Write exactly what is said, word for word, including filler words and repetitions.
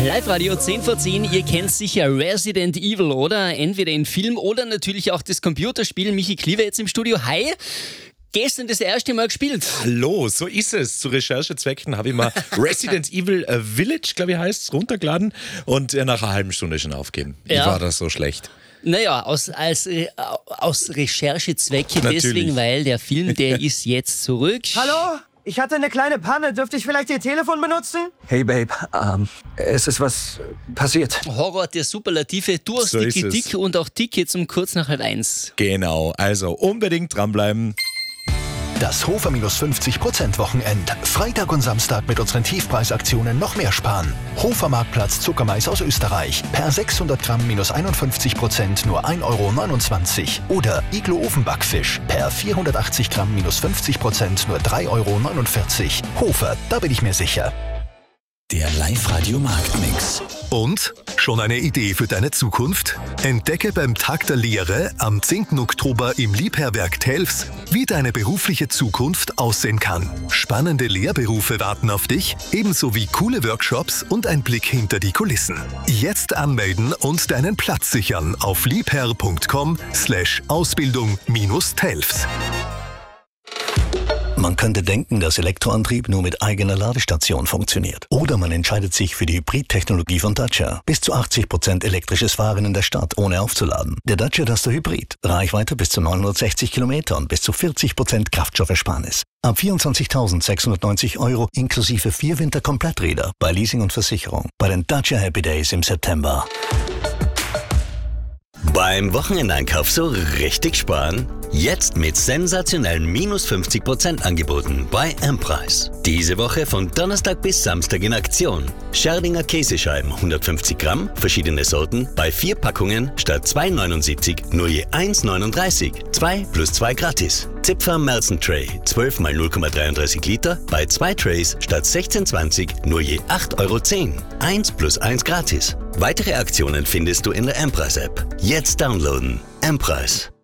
Live-Radio zehn vor zehn, ihr kennt sicher Resident Evil, oder? Entweder in Film oder natürlich auch das Computerspiel. Michi Kliver jetzt im Studio. Hi! Gestern das erste Mal gespielt. Hallo, so ist es. Zu Recherchezwecken habe ich mal Resident Evil Village, glaube ich heißt es, runtergeladen und nach einer halben Stunde schon aufgeben. Ja. Wie war das so schlecht? Naja, aus, als, äh, aus Recherchezwecke Natürlich. deswegen, weil der Film, der ist jetzt zurück. Hallo? Ich hatte eine kleine Panne. Dürfte ich vielleicht Ihr Telefon benutzen? Hey, Babe. Ähm, es ist was passiert. Horror der Superlative. Du hast So die ist es. Kritik und auch Tickets um kurz nach halb eins. Genau, also unbedingt dranbleiben. Das Hofer fünfzig Prozent Wochenend. Freitag und Samstag mit unseren Tiefpreisaktionen noch mehr sparen. Hofer Marktplatz Zuckermais aus Österreich. Per sechshundert Gramm minus einundfünfzig Prozent nur ein Euro neunundzwanzig. Oder Iglo Ofenbackfisch. Per vierhundertachtzig Gramm minus fünfzig Prozent nur drei Euro neunundvierzig. Hofer, da bin ich mir sicher. Der Live-Radio-Marktmix. Und? Schon eine Idee für deine Zukunft? Entdecke beim Tag der Lehre am zehnten Oktober im Liebherrwerk Telfs, wie deine berufliche Zukunft aussehen kann. Spannende Lehrberufe warten auf dich, ebenso wie coole Workshops und ein Blick hinter die Kulissen. Jetzt anmelden und deinen Platz sichern auf liebherr.com slash Ausbildung minus Telfs. Man könnte denken, dass Elektroantrieb nur mit eigener Ladestation funktioniert. Oder man entscheidet sich für die Hybrid-Technologie von Dacia. Bis zu achtzig Prozent elektrisches Fahren in der Stadt, ohne aufzuladen. Der Dacia Duster Hybrid. Reichweite bis zu neunhundertsechzig Kilometer und bis zu vierzig Prozent Kraftstoffersparnis. Ab vierundzwanzigtausendsechshundertneunzig Euro inklusive vier Winter-Kompletträder bei Leasing und Versicherung. Bei den Dacia Happy Days im September. Beim Wochenendeinkauf so richtig sparen? Jetzt mit sensationellen minus fünfzig Prozent Angeboten bei M-Preis. Diese Woche von Donnerstag bis Samstag in Aktion. Scherdinger Käsescheiben hundertfünfzig Gramm, verschiedene Sorten, bei vier Packungen statt zwei neunundsiebzig nur je eins neununddreißig. zwei plus zwei gratis. Zipfer Melzen Tray zwölf mal null Komma dreiunddreißig Liter, bei zwei Trays statt sechzehn zwanzig nur je acht Euro zehn. eins plus eins gratis. Weitere Aktionen findest du in der M-Preis-App. Jetzt downloaden. M-Preis.